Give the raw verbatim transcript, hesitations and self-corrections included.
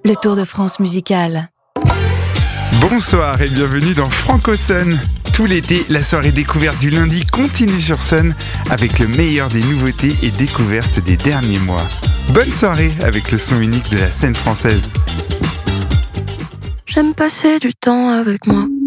le Tour de France musical. Bonsoir et bienvenue dans Franco Sun. Tout l'été, la soirée découverte du lundi continue sur Sun avec le meilleur des nouveautés et découvertes des derniers mois. Bonne soirée avec le son unique de la scène française. J'aime passer du temps avec moi.